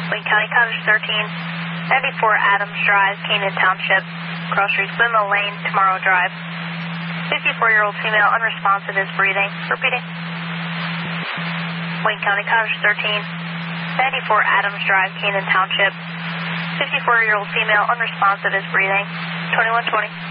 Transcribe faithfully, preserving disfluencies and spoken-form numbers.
Wayne County Cottage thirteen, ninety-four Adams Drive, Canaan Township, cross streets Windmill Lane, Tomorrow Drive. fifty-four-year-old female, unresponsive, is breathing. Repeating. Wayne County Cottage thirteen, ninety-four Adams Drive, Canaan Township. fifty-four-year-old female, unresponsive, is breathing. twenty-one twenty.